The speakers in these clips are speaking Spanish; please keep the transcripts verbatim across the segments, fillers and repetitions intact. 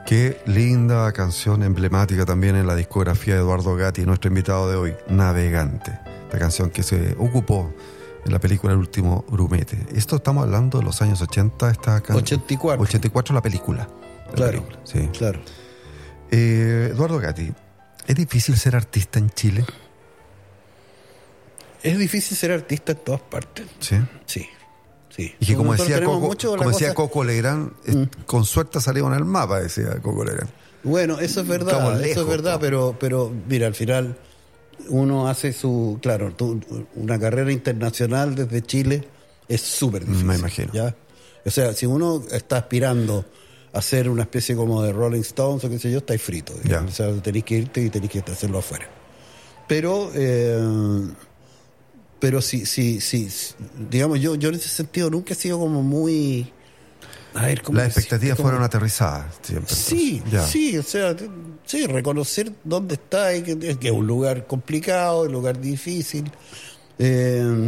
Qué linda canción emblemática también en la discografía de Eduardo Gatti, nuestro invitado de hoy, Navegante. Esta canción que se ocupó en la película El último grumete. Esto estamos hablando de los años ochenta, esta canción. ochenta y cuatro. ochenta y cuatro la película. La claro, película, sí. claro. Eh, Eduardo Gatti, ¿es difícil ser artista en Chile? Es difícil ser artista en todas partes. Sí. Sí. Sí. Y que como Nosotros decía, tenemos Coco, mucho la como decía cosa- Coco Legrand, es- Mm. con suerte salió en el mapa, decía Coco Legrand. Bueno, eso es verdad, Estamos eso lejos, es verdad, po. pero, pero mira, al final uno hace su, claro, tú- una carrera internacional desde Chile es súper difícil. Me imagino. ¿Ya? O sea, si uno está aspirando a ser una especie como de Rolling Stones o qué sé yo, estáis frito. digamos. Ya. O sea, tenéis que irte y tenéis que hacerlo afuera. Pero, eh, pero sí, sí, sí, digamos, yo, yo en ese sentido nunca he sido como muy... A ver, ¿cómo Las decirte? expectativas Como- fueron aterrizadas siempre. Sí, entonces. Ya. sí, o sea, sí, reconocer dónde está y que, que es un lugar complicado, un lugar difícil. Eh,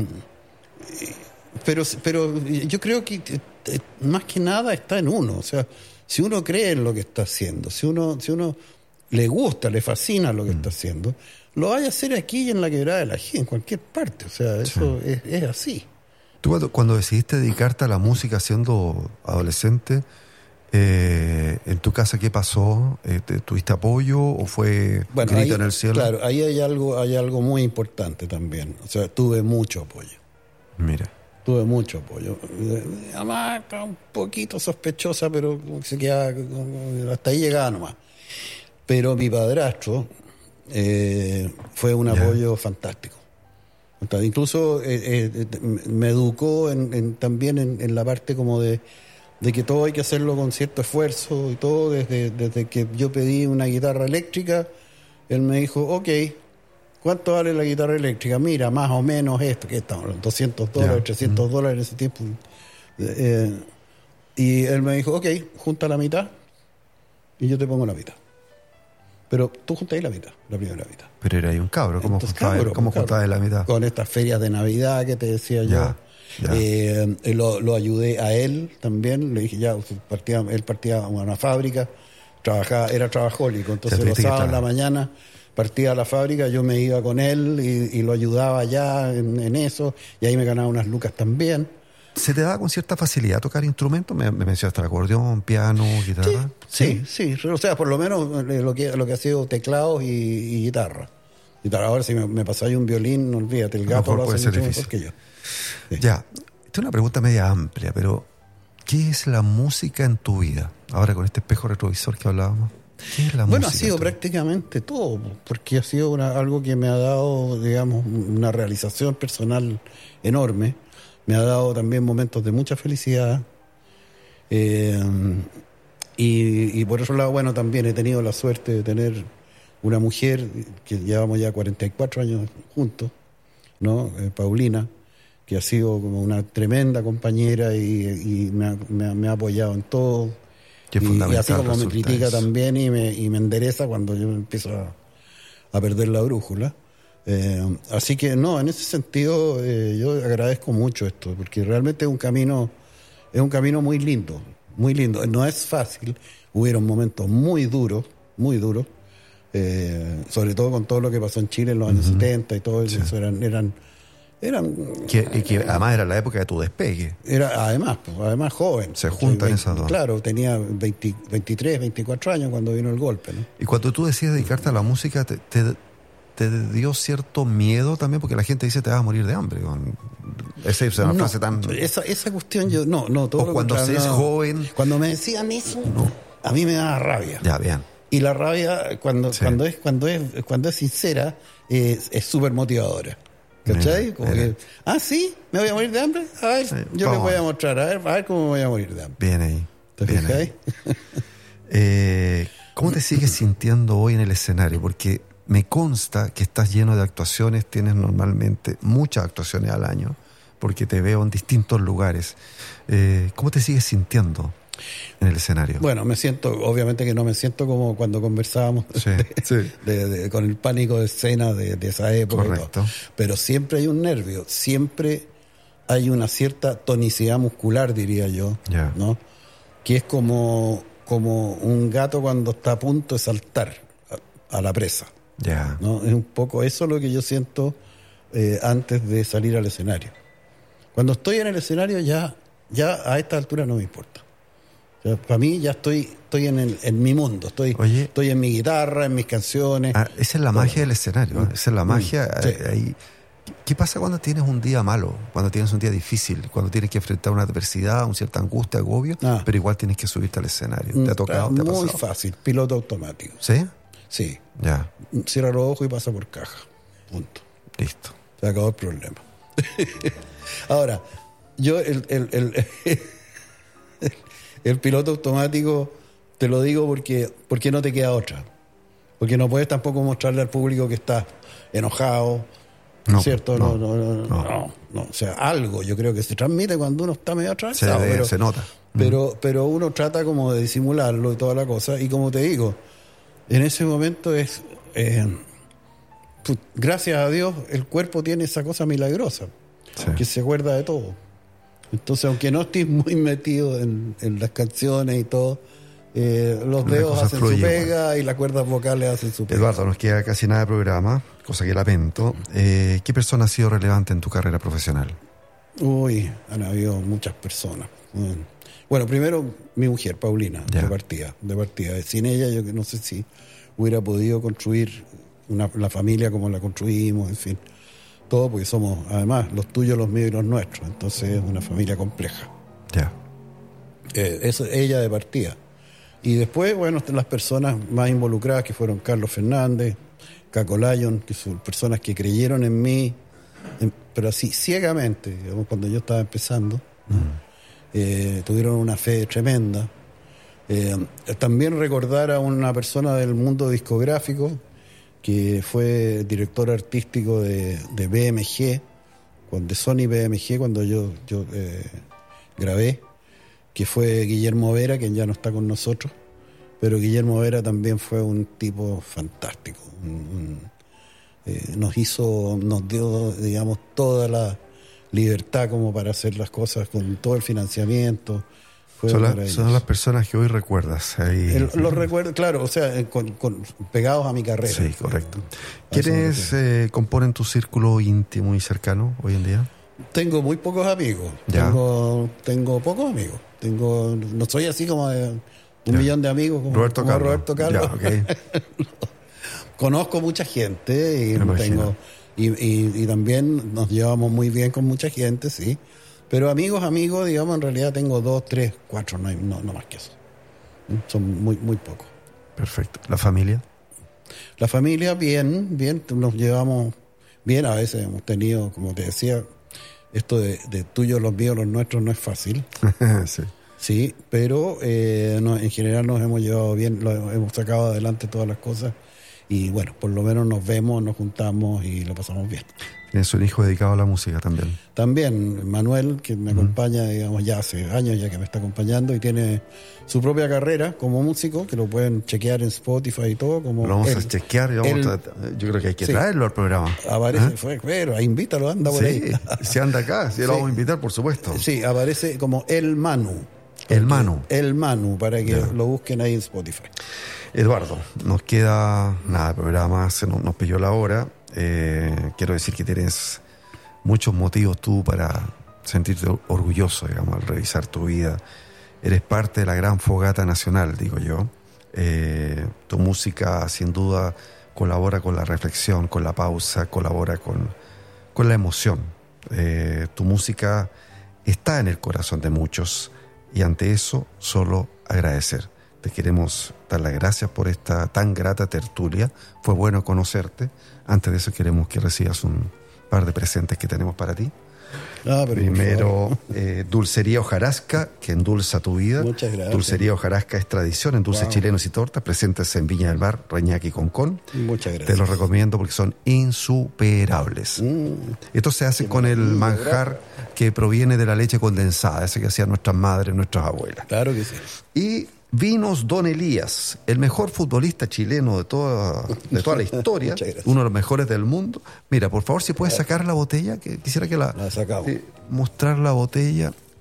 pero, pero yo creo que eh, más que nada está en uno. O sea, si uno cree en lo que está haciendo, si uno, si uno le gusta, le fascina lo que Mm. está haciendo, lo vaya a hacer aquí y en la Quebrada de la G, en cualquier parte. O sea, eso es, es así. Tú cuando, cuando decidiste dedicarte a la música siendo adolescente, eh, ¿en tu casa qué pasó? Eh, ¿te- ¿Tuviste apoyo o fue Bueno, grito ahí, en el cielo? claro, ahí hay algo, hay algo muy importante también. O sea, tuve mucho apoyo. Mira, Tuve mucho apoyo. Mi mamá estaba un poquito sospechosa, pero se quedaba, hasta ahí llegaba nomás. Pero mi padrastro eh, fue un Ya. apoyo fantástico. Entonces, incluso eh, eh, me educó en, en- también en, en la parte como de, de que todo hay que hacerlo con cierto esfuerzo y todo. Desde, desde que yo pedí una guitarra eléctrica, él me dijo, ok, ¿cuánto vale la guitarra eléctrica? Mira, más o menos esto, que estamos, doscientos dólares, Ya. trescientos dólares en ese tiempo. Eh, y él me dijo, ok, junta la mitad y yo te pongo la mitad. Pero tú juntáis la mitad, la primera mitad. pero era ahí un cabro, ¿cómo Entonces, juntabas cabro, cómo cabro. juntabas la mitad? Con estas ferias de Navidad que te decía yo. Ya, ya. Eh, eh, lo, lo ayudé a él también. Le dije, ya, partía, él partía a una fábrica, trabajaba, era trabajólico. Entonces Ya los tuviste que sábados en la trabajar. mañana partía a la fábrica, yo me iba con él y, y lo ayudaba ya en, en eso. Y ahí me ganaba unas lucas también. ¿Se te daba con cierta facilidad tocar instrumentos? Me, me mencionaste el acordeón, piano, guitarra. Sí, sí, sí. O sea, por lo menos eh, lo que, lo que ha sido teclados y, y guitarra. Guitarra. Ahora si me, me pasáis un violín, no olvídate, el A lo gato mejor lo puede hace ser mucho difícil. mejor que yo. Sí. Ya, esta es una pregunta media amplia, pero ¿qué es la música en tu vida? Ahora con este espejo retrovisor que hablábamos, ¿qué es la Bueno, ha música? sido en tu vida? prácticamente todo, porque ha sido una- algo que me ha dado, digamos, una realización personal enorme. Me ha dado también momentos de mucha felicidad. Eh, y, y por otro lado, bueno, también he tenido la suerte de tener una mujer que llevamos ya cuarenta y cuatro años juntos, ¿no? Eh, Paulina, que ha sido como una tremenda compañera y, y me, ha, me ha- me ha apoyado en todo. Qué Y- y, fundamental así como me resulta critica eso. también y me, y me endereza cuando yo empiezo a, a perder la brújula. Eh, así que no, en ese sentido eh, yo agradezco mucho esto, porque realmente es un camino, es un camino muy lindo, muy lindo. No es fácil, hubieron momentos muy duros, muy duros, eh, sobre todo con todo lo que pasó en Chile en los años setenta y todo eso, eran, eran, eran Que, y que además era la época de tu despegue. era además, pues, además joven. Se juntan veinte esas dos. Claro, tenía veinte, veintitrés, veinticuatro años cuando vino el golpe, ¿no? Y cuando tú decides dedicarte a la música, te, te, te dio cierto miedo también, porque la gente dice te vas a morir de hambre. Con... Esa es una No, frase tan... esa, esa cuestión yo, no, no, todo O lo cuando contrario, se es no. joven. Cuando me decían eso, a mí me daba rabia. Ya, bien. Y la rabia, cuando, Sí. cuando es, cuando es, cuando es sincera, es es súper motivadora. ¿Cachai? Mira, Como mira. que, ah, sí, me voy a morir de hambre. A ver, Sí, yo les vamos. voy a mostrar, a ver, a ver cómo me voy a morir de hambre. Bien ahí. ¿Te bien fijáis? ahí. Eh, ¿Cómo te sigues sintiendo hoy en el escenario? Porque me consta que estás lleno de actuaciones, tienes normalmente muchas actuaciones al año, porque te veo en distintos lugares. Eh, ¿Cómo te sigues sintiendo en el escenario? Bueno, me siento, obviamente que no me siento como cuando conversábamos Sí, sí. de- de- con el pánico de escena de, de esa época. y Correcto. todo. Pero siempre hay un nervio, siempre hay una cierta tonicidad muscular, diría yo, Ya. ¿no? Que es como como un gato cuando está a punto de saltar a, a la presa. Ya. ¿No? Es un poco eso lo que yo siento eh, antes de salir al escenario. Cuando estoy en el escenario ya, ya a esta altura no me importa. O sea, para mí ya estoy, estoy en, el, en mi mundo, estoy, Oye, estoy en mi guitarra, en mis canciones. Ah, esa es la magia del escenario, ¿eh? Esa es la magia. Sí. eh, ahí. ¿Qué pasa cuando tienes un día malo? Cuando tienes un día difícil, cuando tienes que enfrentar una adversidad, una cierta angustia, agobio, Ah. pero igual tienes que subirte al escenario. ¿Te ha tocado? ¿Te ha Muy pasado? fácil, piloto automático. ¿Sí? Sí, Ya, cierra los ojos y pasa por caja. Punto. listo. Se acabó el problema. Ahora, yo el, el, el, el piloto automático te lo digo porque, porque no te queda otra. Porque no puedes tampoco mostrarle al público que estás enojado, No, ¿cierto? no, No, no, no, no. no, no. O sea, algo yo creo que se transmite cuando uno está medio Se, atravesado. ve, pero, se nota. pero, pero uno trata como de disimularlo y toda la cosa. Y como te digo, en ese momento es... eh, pu- gracias a Dios, el cuerpo tiene esa cosa milagrosa, Sí. que se acuerda de todo. Entonces, aunque no estés muy metido en, en las canciones y todo, eh, los La dedos cosa hacen fluye su pega y las cuerdas vocales hacen su pega. Eduardo, nos queda casi nada de programa, cosa que lamento. Eh, ¿Qué persona ha sido relevante en tu carrera profesional? Uy, han habido muchas personas. Mm. Bueno, primero mi mujer, Paulina, Ya. de partida, de partida. Sin ella yo que no sé si hubiera podido construir una, la familia como la construimos, en fin. Todo porque somos, además, los tuyos, los míos y los nuestros. Entonces es una familia compleja. Ya. Eh, eso, ella de partida. Y después, bueno, las personas más involucradas que fueron Carlos Fernández, Caco Lyon, que son personas que creyeron en mí, en- pero así ciegamente, digamos, cuando yo estaba empezando, ¿no? Eh, tuvieron una fe tremenda. Eh, también recordar a una persona del mundo discográfico que fue director artístico de, de B M G, cuando- de Sony B M G, cuando yo, yo eh, grabé, que fue Guillermo Vera, quien ya no está con nosotros, pero Guillermo Vera también fue un tipo fantástico. Un- un- eh, nos hizo, nos dio, digamos, toda la libertad como para hacer las cosas con todo el financiamiento. Fue Son, la- maravilloso. son las personas que hoy recuerdas. Ahí. El- los recuerdo, claro, o sea, eh, con, con- pegados a mi carrera. Sí, correcto. A eso me ¿Quiénes refiero. eh, componen tu círculo íntimo y cercano hoy en día? Tengo muy pocos amigos. Ya. Tengo, tengo pocos amigos. Tengo, no soy así como de un Ya. millón de amigos como Roberto como Carlos. Roberto Carlos. Ya, ok. Conozco mucha gente y Me imagino. tengo y, y, y también nos llevamos muy bien con mucha gente, sí. Pero amigos, amigos, digamos, en realidad tengo dos, tres, cuatro, no, hay- no, no más que eso. Son muy, muy pocos. Perfecto. ¿La familia? La familia, bien, bien, nos llevamos bien. A veces hemos tenido, como te decía, esto de, de tuyos, los míos, los nuestros no es fácil, Sí. sí, pero eh, no, en general nos hemos llevado bien, lo, hemos sacado adelante todas las cosas y bueno, por lo menos nos vemos, nos juntamos y lo pasamos bien. Tienes un hijo dedicado a la música también. También Manuel, que me acompaña, digamos, ya hace años ya que me está acompañando y tiene su propia carrera como músico, que lo pueden chequear en Spotify y todo. Como Lo vamos él. a chequear. Y vamos él- a- yo creo que hay que Sí. traerlo al programa. Aparece, ¿Ah? fue, pero invítalo, anda por Sí, ahí. si anda acá, si lo Sí. vamos a invitar, por supuesto. Sí, aparece como El Manu. El Manu. El Manu, para que Ya. lo busquen ahí en Spotify. Eduardo, nos queda nada de programa, se nos, nos pilló la hora. Eh, quiero decir que tienes muchos motivos tú para sentirte orgulloso, digamos, al revisar tu vida. Eres parte de la gran fogata nacional, digo yo. Eh, tu música, sin duda, colabora con la reflexión, con la pausa, colabora con, con la emoción. Eh, tu música está en el corazón de muchos y ante eso solo agradecer. Te queremos dar las gracias por esta tan grata tertulia. Fue bueno conocerte. Antes de eso queremos que recibas un par de presentes que tenemos para ti. Ah, pero por Primero, favor. eh, Dulcería Hojarasca, que endulza tu vida. Muchas gracias. Dulcería Hojarasca es tradición en dulces Wow. chilenos y tortas, presentes en Viña del Mar, Reñaca y Concón. Muchas gracias. Te los recomiendo porque son insuperables. Mm, Esto se hace con el manjar que proviene de la leche condensada, ese que hacían nuestras madres, nuestras abuelas. claro que sí. Y Vinos Don Elías, el mejor futbolista chileno de toda, de toda la historia, Muchas gracias. uno de los mejores del mundo. Mira, por favor, si puedes sacar la botella, que quisiera que la, La sacamos. eh, mostrar la botella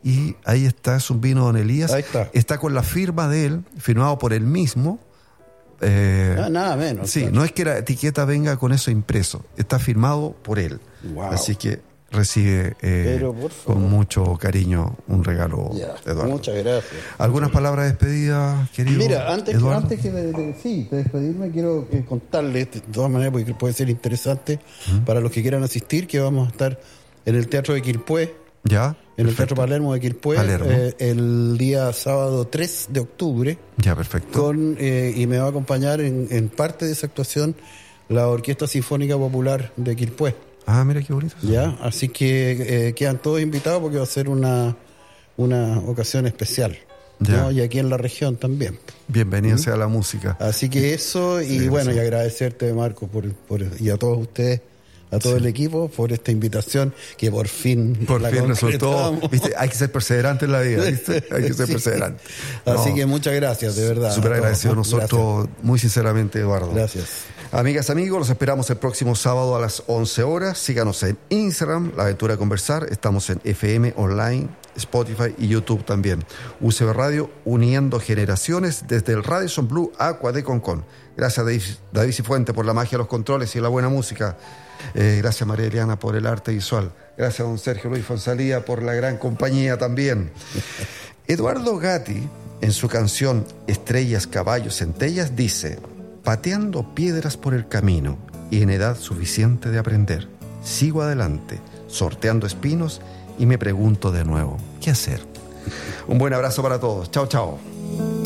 y ahí está, es un vino Don Elías. Ahí está. Está con la firma de él, firmado por él mismo. Eh, Ah, nada menos. sí, claro. no es que la etiqueta venga con eso impreso, está firmado por él. Wow. Así que recibe eh, Pero, por favor. con mucho cariño un regalo, Ya, Eduardo. muchas gracias. ¿Algunas palabras de despedida, querido Mira, antes, Eduardo? antes que de, de- sí, de despedirme, quiero eh, contarles, de todas maneras, porque puede ser interesante para los que quieran asistir, que vamos a estar en el Teatro de Quilpué, ¿Ya? en el Perfecto. Teatro Palermo de Quilpué, Palermo. eh, el día sábado tres de octubre, Ya, perfecto. con eh, y me va a acompañar en, en parte de esa actuación la Orquesta Sinfónica Popular de Quilpué. Ah, mira qué bonito. ¿Ya? Así que eh, quedan todos invitados porque va a ser una, una ocasión especial. Ya. ¿no? Y aquí en la región también. Bienvenido sea la música. Así que eso, y Sí, bueno, sí. y agradecerte, Marco, por, por, y a todos ustedes, a todo el equipo, por esta invitación que por fin Por la fin resultó. concretamos. ¿Viste? Hay que ser perseverante en la vida, ¿viste? Hay que ser Sí. perseverante. Así No, que muchas gracias, de verdad. súper a todos, agradecido ¿no? nosotros, muy sinceramente, Eduardo. Gracias. Amigas, amigos, los esperamos el próximo sábado a las once horas. Síganos en Instagram, La Aventura de Conversar. Estamos en F M Online, Spotify y YouTube también. U C B Radio, uniendo generaciones desde el Radisson Blue Aqua de Concón. Gracias, David, David Cifuente, por la magia de los controles y la buena música. Eh, gracias, María Eliana, por el arte visual. Gracias, don Sergio Luis Fonsalía, por la gran compañía también. Eduardo Gatti, en su canción Estrellas, Caballos, Centellas, dice: pateando piedras por el camino y en edad suficiente de aprender, sigo adelante, sorteando espinos y me pregunto de nuevo, ¿qué hacer? Un buen abrazo para todos. Chao, chao.